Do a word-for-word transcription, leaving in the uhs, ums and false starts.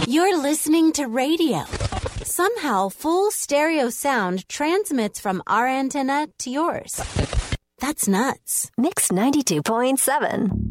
You're listening to radio. Somehow, full stereo sound transmits from our antenna to yours. That's nuts. Mix ninety-two point seven.